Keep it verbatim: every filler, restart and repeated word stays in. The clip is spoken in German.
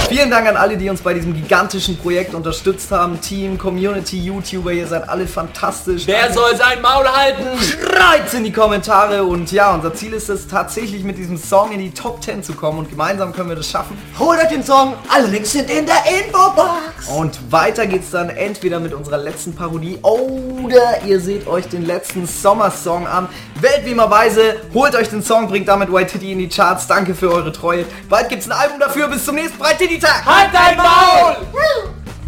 Vielen Dank an alle, die uns bei diesem gigantischen Projekt unterstützt haben. Team, Community, YouTuber, ihr seid alle fantastisch. Wer Danke. soll sein Maul halten? Schreit's in die Kommentare. Und ja, unser Ziel ist es, tatsächlich mit diesem Song in die Top zehn zu kommen. Und gemeinsam können wir das schaffen. Holt euch den Song, alle Links sind in der Infobox. Und weiter geht's dann entweder mit unserer letzten Parodie oder ihr seht euch den letzten Sommersong an. Weltbeamerweise, holt euch den Song, bringt damit White Titty in die Charts. Danke für eure Treue. Bald gibt's ein Album dafür. Bis zum nächsten Breite-Titty-Tag. Halt dein Maul!